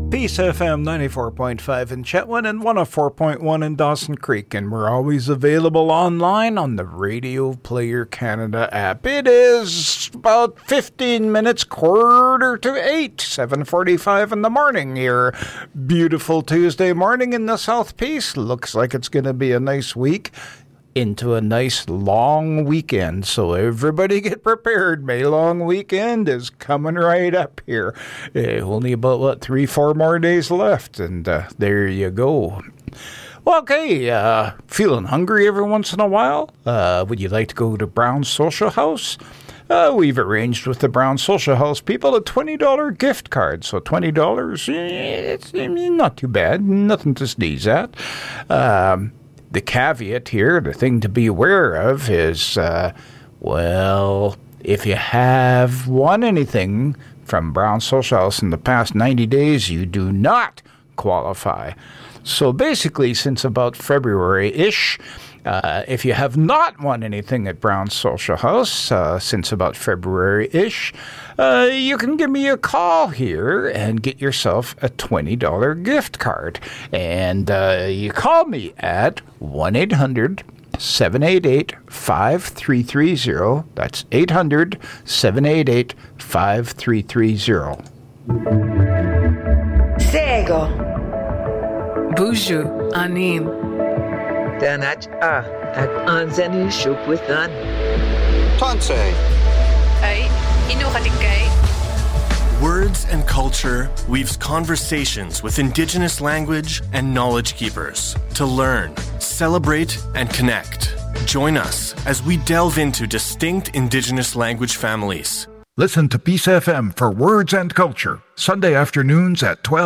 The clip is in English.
Peace FM 94.5 in Chetwynd and 104.1 in Dawson Creek. And we're always available online on the Radio Player Canada app. It is about 15 minutes, 7:45, 7:45 in the morning here. Beautiful Tuesday morning in the South Peace. Looks like it's going to be a nice week into a nice long weekend. So everybody get prepared. May long weekend is coming right up here. Only about, 3-4 more days left. And there you go. Well, okay, feeling hungry every once in a while? Would you like to go to Brown's Social House? We've arranged with the Brown Social House people a $20 gift card. So $20, it's not too bad. Nothing to sneeze at. The caveat here, the thing to be aware of is, if you have won anything from Brown Social House in the past 90 days, you do not qualify. So basically, since about February-ish, if you have not won anything at Brown Social House since about February-ish, you can give me a call here and get yourself a $20 gift card. And you call me at 1-800-788-5330. That's 800-788-5330. Sego. Buju Anim. Danach at Anzani Shukwithan. Tansei. Ay, Inukatikay. Words and Culture weaves conversations with Indigenous language and knowledge keepers to learn, celebrate, and connect. Join us as we delve into distinct Indigenous language families. Listen to Peace FM for Words and Culture, Sunday afternoons at 12.